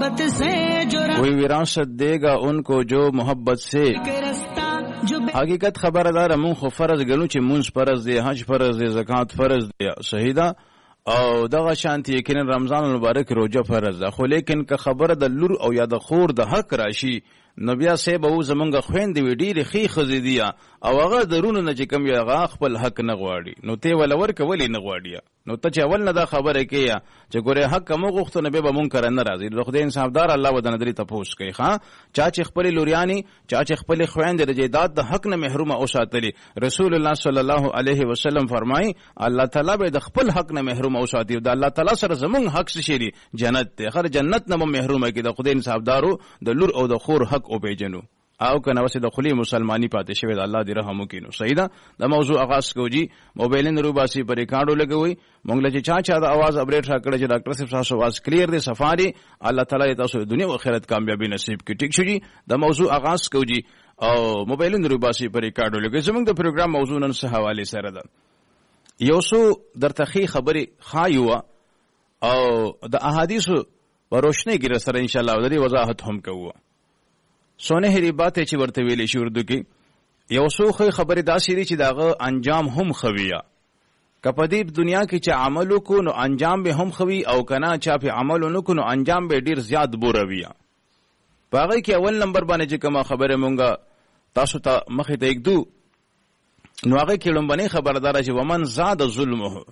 मोहब्बत से जो कोई विरासत देगा उनको जो मोहब्बत से حقیقت خبردار مون خو فرض ګڼو چې مونږ فرض دی حج فرض دی زکات فرض دی صحیح ده او دغه شانتی یقینا رمضان المبارک روزه فرض ده خو لیکن که خبره د لور او یا د خور د حق راشي نو بیا صاحب او زمونږ خويندې وی ډېرې ښې ښځې دي او هغه درونه نه چې کوم یو هغه خپل حق نه غواړي نو ته ولا ورکولی نه غواړي نو ته چې اول نه دا خبره کوي چې ګوره حق مو غوښتو نه به مونږ نه راځي د خدای انصافدار الله ودان درې تپوس کوي ها چا چې خپل لوريانی چا چې خپل خويندې د جیداد د حق نه محروم او ساتلي رسول الله صلی الله علیه وسلم فرمای الله تعالی به د خپل حق نه محروم او ساتي د الله تعالی سره زمونږ حق شری جنت ته خر جنت نه محرومه کې د خدای انصافدارو د لور او د خور حق او پیجنو او کنه وسه د خلی مسلمانی پاتې شوی د الله دی رحم وکینو صحیح ده د موضوع آغاز کوجی موبایل نرو باسي پر ریکارډو لګوي مونږ له چا د आवाज اپډیټ راکړه چې ډاکټر صاحب تاسو आवाज کلیر دی صفاری الله تعالی تاسو د دنیا او آخرت کامیابی نصیب کړي ټیک شو جی د موضوع آغاز کوجی او موبایل نرو باسي پر ریکارډو لګوي زموږ د پروګرام موضوع نن څه حواله سره ده یو څو درتخی خبره خایو او د احادیثو روشنی کې سره ان شاء الله د وضاحت هم کوو سونهری باتې چې ورته ویلې شو اردو کې یو څو خبره داسې دي چې داغه انجام هم خویا کپدی دنیا کې چې عمل وکړو نو انجام به هم خوي او کنا چې په عمل وکړو نو انجام به ډیر زیات بوروي باغی کې اول نمبر باندې چې کومه خبره مونږه تاسو ته مخې ته یکدو نو هغه کې لومبني خبردار چې ومن زاد ظلمه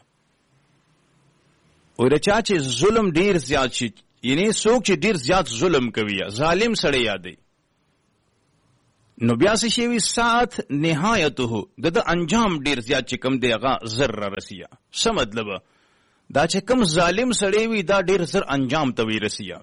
ورچا چې ظلم ډیر زیات شي یعنی څوک چې ډیر زیات ظلم کوي ظالم سړی یادي نو بیا څه شی وی سات نهایته د انجام ډیر زیات چې کم دی هغه ذره رسیا څه مطلب دا چې کم ظالم سړی وی دا ډیر زر انجام ته وی رسیا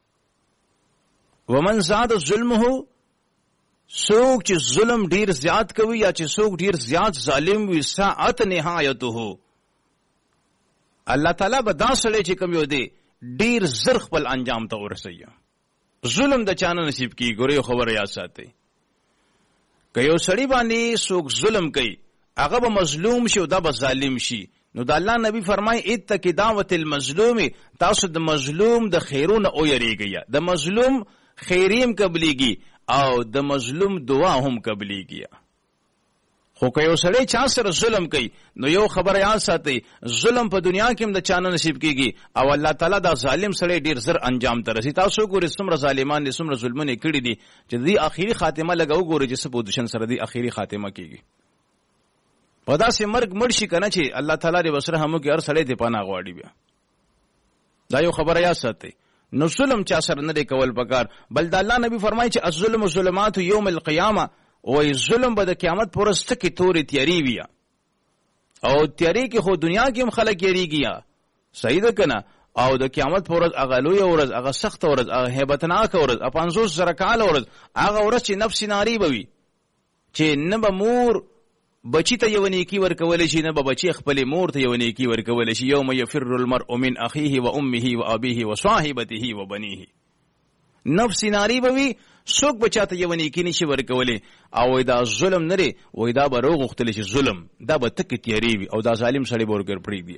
ومن زاد ظلمه څوک چې ظلم ډیر زیات کوي یا چې څوک ډیر زیات ظالم وي ساعت نهایته الله تعالی به دا سړی چې کم یو دی ډیر زر خپل انجام ته ورسیا ظلم د چانه نصیب کی ګورې خبر یا ساتي که یو سړی باندې څوک ظلم کوي هغه به مظلوم شي او دا به ظالم شي نو د الله نبی فرمای اتق دعوت المظلوم تاسو د مظلوم د خیرونه او یریږي د مظلوم خیریم قبليږي او د مظلوم دعا هم قبليږي خو که یو سړی چا سره ظلم کوي نو یو خبر یاد ساتي ظلم په دنیا کې هم د چانه نصیب کیږي او الله تعالی دا ظالم سړی ډیر زر انجام ته رسي تاسو ګورئ څومره ظالمان دي څومره ظلمونه کړی دي چې دی اخیری خاتمه لګاو ګورئ چې سپو دشن سره دی اخیری خاتمه کیږي په داسې مرګ مړ شي کنه چې الله تعالی دې وسره همو کې هر سړی دې پناه غواړي بیا دا یو خبر یاد ساتي نو ظلم چا سره نه دی کول پکار بل د الله نبی فرمایي چې الظلم ظلمات یوم القیامه وای ظلم به د قیامت پرسته کې تورې تیاری وي او تیاری کې خو دنیا کې هم خلک یریږي صحیح ده کنه او د قیامت پرز هغه لوی ورځ هغه سخت ورځ هغه hebatnاک ورځ 500 زره کال ورځ هغه ورځ چې نفس ناری بوي چې نه به مور بچی ته یو نیکی ورکول شي نه به بچی خپل مور ته یو نیکی ورکول شي یوم یفر المرء من اخیه و امه و ابيه و صاحبته و بنيه نفس ناری بوي څوک بچاته یو نیکی نشي ورکولې او دا ظلم نه لري وای دا به روغ وختل شي ظلم دا به تک تیاری وي او دا ظالم سړی ورګر پړي دی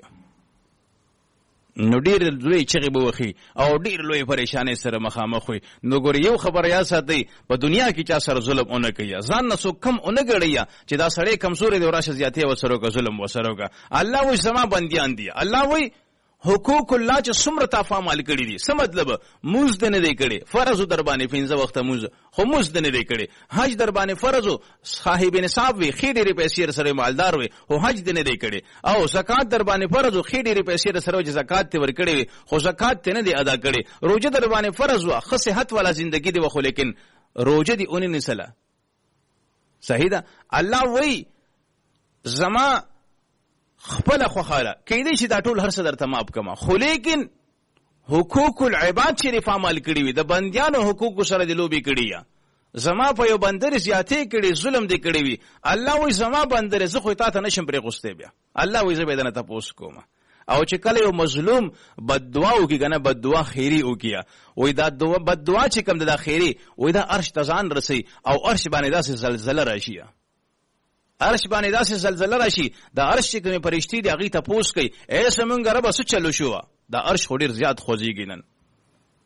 نو ډیر لوی چغې به وخی او ډیر لوی پریشانې سره مخامخ وي نو ګور یو خبر یا ساتي په دنیا کې چا سره ظلم اونې کوي ځان نه سو کم اونې غړیا چې دا سړی کمزوري دی راشه زیاتې وسرو کا ظلم وسرو کا الله وې سما بنديان دي الله وې حقوق الله چې څومره تفاعل کړی دي څه مطلب موز نه دی کړي فرض در باندې 15 وخت موز خو موز نه دی کړي حج در باندې فرض صاحب نصاب وي خېډيري پیسې سره مالدار وي خو حج نه دی کړي او زکات در باندې فرض خېډيري پیسې سره چې زکات ته ور کړي وي خو زکات نه دی ادا کړي روزه در باندې فرض وا خو صحت والا ژوندۍ دی خو لیکن روزه دی اونې نه سلا صحیح ده الله وای زما خپل خوخاله کیدې چې دا ټول هر څه درته ماپ کما خو لیکن حقوق العباد شریف عمل کړی وي د بندیانو حقوق سره د لوبي کړی یا زما په یو بندر زیاتې کړي ظلم دې کړی وي الله وای زما بندر زه خو ته نشم پرې غوسته بیا الله وای زه به نه تاسو کوم او چې کله یو مظلوم بد دعا وکي کنه بد دعا خیری وکیا وای دا دعا بد دعا چې کوم د خیری وای دا عرش تزان رسي او عرش باندې داسې زلزلہ راشي عرش باندې داسې زلزلہ راشي دا عرش چې کومه پرشتي دی هغه ته پوس کوي اے سمونګ رب څه چلو شو دا عرش خو ډیر زیات خوځيږي نن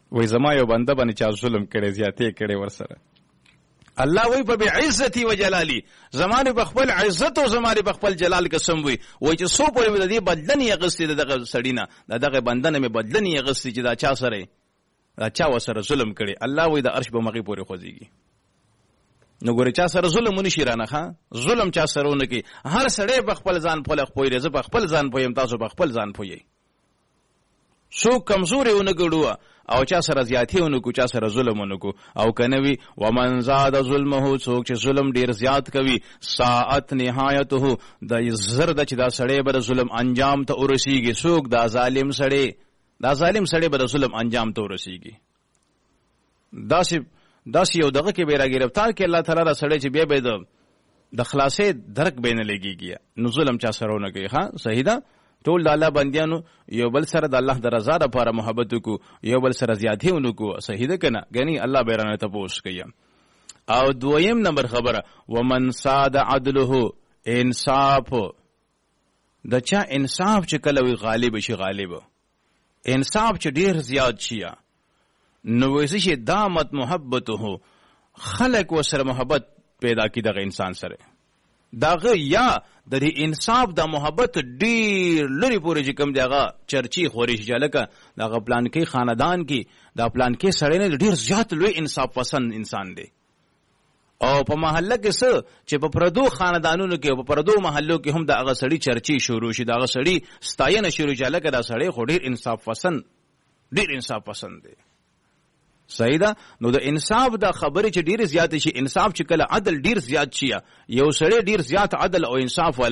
وای زما یو بنده باندې چا ظلم کړي زیاتې کړي ورسره الله وای په بعزتي وجلالي زمانه بخپل عزت او زمانه بخپل جلال قسم وای چې سو پورې مې د دې بدلنی غستې دغه سړینا دغه بندنه مې بدلنی غستې چې دا چا سره دا چا وسره ظلم کړي الله وای د عرش په مخې پورې خوځيږي نو ګوره چا سره ظلم ونشي رانه ها ظلم چا سره ونه کی هر سړی بخپل ځان په خپل رزق بخپل ځان پویم تاسو بخپل ځان پوي سو کمزوري ونه ګړو او چا سره زیاتی ونه کو چا سره ظلم ونه کو او کنوي ومن زاد ظلمه څوک چې ظلم ډیر زیات کوي ساعت نهایته د زرد چې دا سړی بر ظلم انجام ته ورسیږي څوک دا ظالم سړی بر ظلم انجام ته ورسیږي داسې یو دغه کې به را گرفتار کې الله تعالی را سړی چې بیا به د خلاصې درک بینه لګيږي نو ظلم چا سره ونه کوي ها صحیح ده ټول د الله بندیانو یو بل سره د الله د رضا لپاره محبت کو یو بل سره زیاتې ونکو صحیح ده کنه غني الله بیرانه تپوس کوي او دویم نمبر خبره ومن صاد عدله انصاف د چا انصاف چې کله وی غالب شي غالب انصاف چې ډیر زیات شي نو ویسه شي دامت محبته خلق و سره محبت پیدا کی دغه انسان سره داغه یا د دې انصاف د محبت ډیر لري پورې چې کوم دغه چرچی خوري جلکه دغه پلان کې خاندان کې دا پلان کې سړی نه ډیر زیات لوی انصاف پسند انسان دی او په محله کې څه چې په پردو خاندانونو کې او په پردو محلو کې هم دغه سړی چرچی شروع شي دغه سړی ستاینه شروع جلکه دا سړی خو ډیر انصاف پسند دی صحیح ده نو د انصاف د خبرې چې ډیر زیات شي انصاف چې کله عدل ډیر زیات شي یو سړی ډیر زیات عدل او انصاف